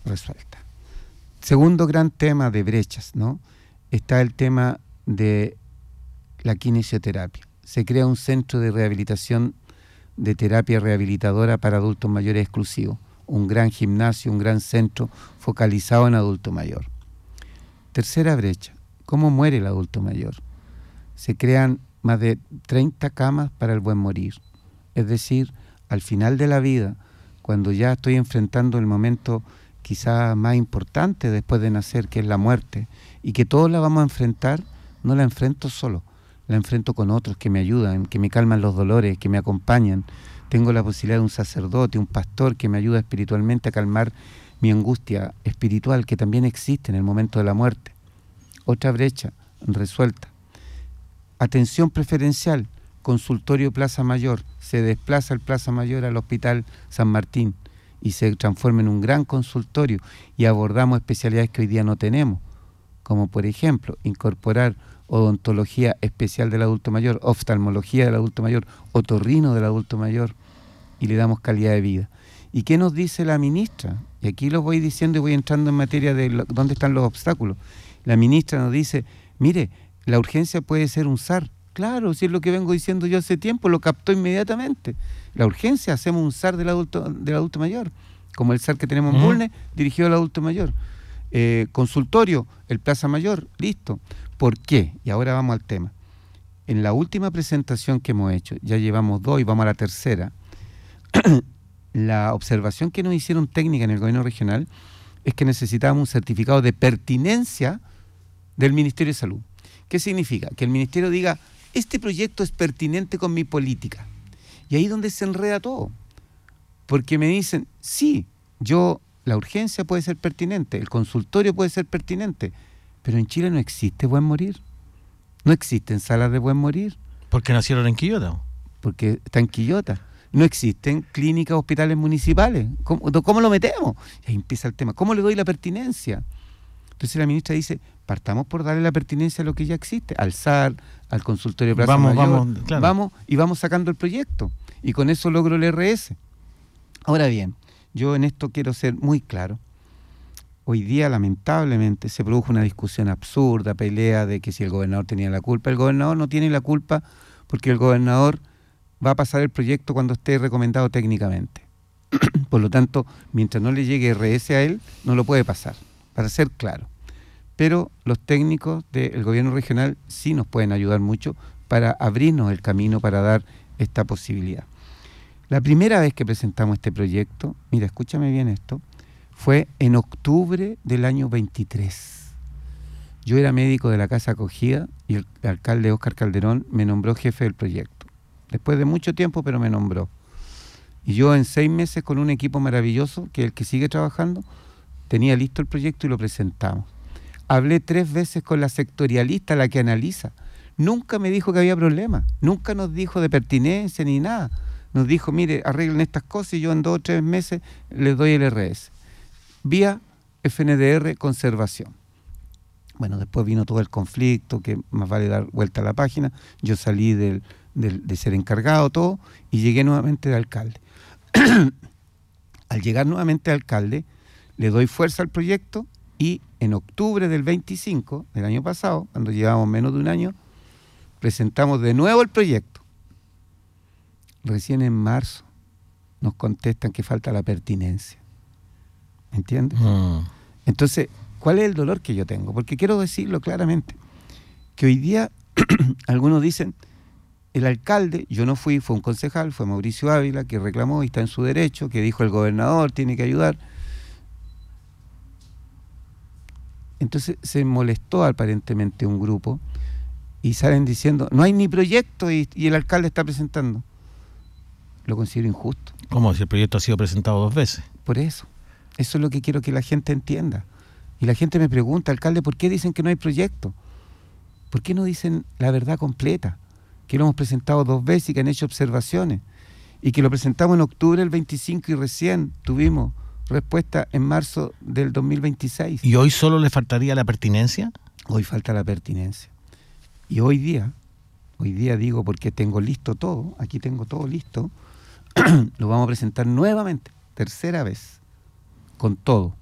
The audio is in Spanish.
resuelta. Segundo gran tema de brechas, ¿no? Está el tema de la kinesioterapia. Se crea un centro de rehabilitación, de terapia rehabilitadora para adultos mayores exclusivos. Un gran gimnasio, un gran centro focalizado en adulto mayor. Tercera brecha, ¿cómo muere el adulto mayor? Se crean más de 30 camas para el buen morir. Es decir, al final de la vida, cuando ya estoy enfrentando el momento quizá más importante después de nacer, que es la muerte, y que todos la vamos a enfrentar, no la enfrento solo, la enfrento con otros que me ayudan, que me calman los dolores, que me acompañan. Tengo la posibilidad de un sacerdote, un pastor que me ayuda espiritualmente a calmar mi angustia espiritual, que también existe en el momento de la muerte. Otra brecha resuelta. Atención preferencial, consultorio Plaza Mayor. Se desplaza el Plaza Mayor al Hospital San Martín y se transforma en un gran consultorio y abordamos especialidades que hoy día no tenemos, como por ejemplo incorporar odontología especial del adulto mayor, oftalmología del adulto mayor, otorrino del adulto mayor, y le damos calidad de vida. ¿Y qué nos dice la ministra? Y aquí lo voy diciendo y voy entrando en materia de dónde están los obstáculos. La ministra nos dice, mire, la urgencia puede ser un SAR. Claro, si es lo que vengo diciendo yo hace tiempo, lo captó inmediatamente. La urgencia, hacemos un SAR del adulto mayor, como el SAR que tenemos en Bulnes, dirigido al adulto mayor. Consultorio, el Plaza Mayor, listo. ¿Por qué? Y ahora vamos al tema. En la última presentación que hemos hecho, ya llevamos 2 y vamos a la tercera, la observación que nos hicieron técnica en el gobierno regional es que necesitábamos un certificado de pertinencia del Ministerio de Salud. ¿Qué significa? Que el Ministerio diga, este proyecto es pertinente con mi política. Y ahí es donde se enreda todo. Porque me dicen, sí, la urgencia puede ser pertinente, el consultorio puede ser pertinente, pero en Chile no existe buen morir. No existen salas de buen morir. ¿Porque nacieron en Quillota? Porque está en Quillota. No existen clínicas, hospitales municipales. ¿Cómo lo metemos? Y ahí empieza el tema. ¿Cómo le doy la pertinencia? Entonces la ministra dice, partamos por darle la pertinencia a lo que ya existe, al SAR, al consultorio de Plaza Mayor, claro. vamos sacando el proyecto. Y con eso logro el RS. Ahora bien, yo en esto quiero ser muy claro. Hoy día, lamentablemente, se produjo una discusión absurda, pelea de que si el gobernador tenía la culpa. El gobernador no tiene la culpa porque el gobernador va a pasar el proyecto cuando esté recomendado técnicamente. Por lo tanto, mientras no le llegue RS a él, no lo puede pasar, para ser claro. Pero los técnicos del gobierno regional sí nos pueden ayudar mucho para abrirnos el camino para dar esta posibilidad. La primera vez que presentamos este proyecto, mira, escúchame bien esto, fue en octubre del año 23. Yo era médico de la Casa Acogida y el alcalde Óscar Calderón me nombró jefe del proyecto. Después de mucho tiempo, pero me nombró. Y yo en 6 meses, con un equipo maravilloso, que es el que sigue trabajando, tenía listo el proyecto y lo presentamos. Hablé 3 veces con la sectorialista, la que analiza. Nunca me dijo que había problema. Nunca nos dijo de pertinencia ni nada. Nos dijo, mire, arreglen estas cosas y yo en 2 o 3 meses les doy el RS. Vía FNDR Conservación. Bueno, después vino todo el conflicto, que más vale dar vuelta a la página. Yo salí de ser encargado, todo, y llegué nuevamente de alcalde. Al llegar nuevamente de alcalde, le doy fuerza al proyecto y en octubre del 25, del año pasado, cuando llevábamos menos de un año, presentamos de nuevo el proyecto. Recién en marzo nos contestan que falta la pertinencia. ¿Me entiendes? Entonces, ¿cuál es el dolor que yo tengo? Porque quiero decirlo claramente, que hoy día algunos dicen, el alcalde, yo no fui, fue un concejal, fue Mauricio Ávila, que reclamó y está en su derecho, que dijo el gobernador tiene que ayudar. Entonces se molestó aparentemente un grupo y salen diciendo, no hay ni proyecto y el alcalde está presentando. Lo considero injusto. ¿Cómo? Si el proyecto ha sido presentado 2 veces. Por eso. Eso es lo que quiero que la gente entienda. Y la gente me pregunta, alcalde, ¿por qué dicen que no hay proyecto? ¿Por qué no dicen la verdad completa? Que lo hemos presentado 2 veces y que han hecho observaciones. Y que lo presentamos en octubre del 25 y recién tuvimos respuesta en marzo del 2026. ¿Y hoy solo le faltaría la pertinencia? Hoy falta la pertinencia. Y hoy día digo porque tengo listo todo, aquí tengo todo listo, lo vamos a presentar nuevamente, tercera vez, con todo.